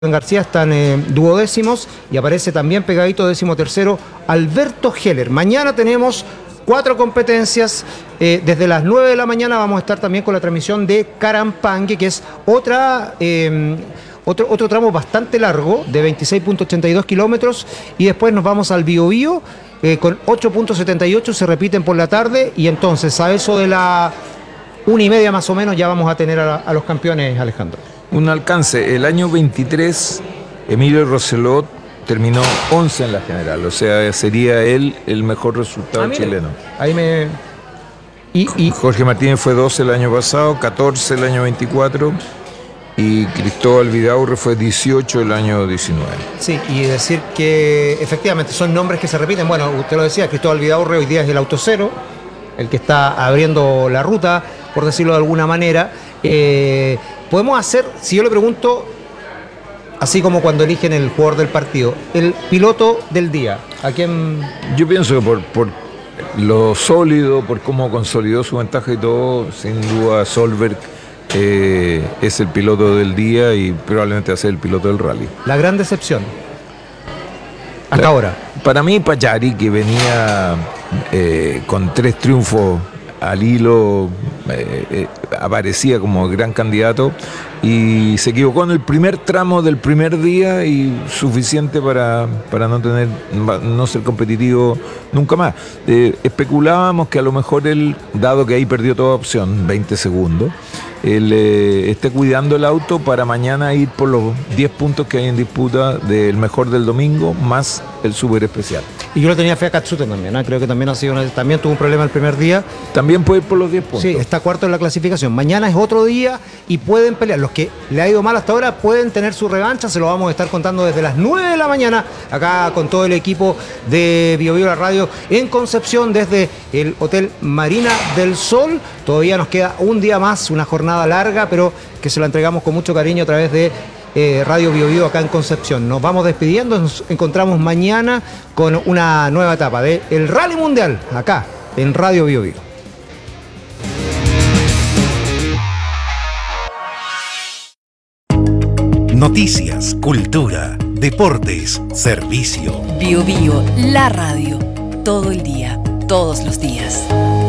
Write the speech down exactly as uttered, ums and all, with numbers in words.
García están eh, duodécimos y aparece también pegadito décimo tercero Alberto Heller. Mañana tenemos cuatro competencias, eh, desde las nueve de la mañana vamos a estar también con la transmisión de Carampangue, que es otra, eh, otro, otro tramo bastante largo, de veintiséis punto ochenta y dos kilómetros, y después nos vamos al Biobío, eh, con ocho punto setenta y ocho, se repiten por la tarde, y entonces a eso de la una y media más o menos ya vamos a tener a, a los campeones, Alejandro. Un alcance, el año veintitrés, Emilio Roselot terminó once en la general, o sea, sería él el mejor resultado ah, chileno. Ahí me... Y, y... Jorge Martínez fue doce el año pasado, catorce el año veinticuatro, y Cristóbal Vidaurre fue dieciocho el año diecinueve. Sí, y decir que efectivamente son nombres que se repiten. Bueno, usted lo decía, Cristóbal Vidaurre hoy día es el autocero, el que está abriendo la ruta, por decirlo de alguna manera. Eh, podemos hacer, si yo le pregunto, así como cuando eligen el jugador del partido, el piloto del día, ¿a quién? Yo pienso que por, por lo sólido, por cómo consolidó su ventaja y todo, sin duda Solberg eh, es el piloto del día y probablemente va a ser el piloto del rally. La gran decepción hasta La, ahora. Para mí, Pagliari, que venía eh, con tres triunfos al hilo, eh, eh, aparecía como gran candidato y se equivocó en el primer tramo del primer día y suficiente para, para no tener no ser competitivo nunca más. Eh, especulábamos que a lo mejor él, dado que ahí perdió toda opción, veinte segundos, él eh, esté cuidando el auto para mañana ir por los diez puntos que hay en disputa del mejor del domingo más el super especial. Y yo lo tenía fe a Katsuten también, ¿eh? Creo que también ha sido una, también tuvo un problema el primer día. También puede ir por los diez puntos. Sí, está cuarto en la clasificación. Mañana es otro día y pueden pelear. Los que le ha ido mal hasta ahora pueden tener su revancha. Se lo vamos a estar contando desde las nueve de la mañana, acá con todo el equipo de Bio Bio La Radio en Concepción, desde el Hotel Marina del Sol. Todavía nos queda un día más, una jornada larga, pero que se la entregamos con mucho cariño a través de Eh, Radio Bio Bio acá en Concepción. Nos vamos despidiendo, nos encontramos mañana con una nueva etapa de el Rally Mundial acá en Radio Bio Bio. Noticias, cultura, deportes, servicio. Bio Bio, la radio, todo el día, todos los días.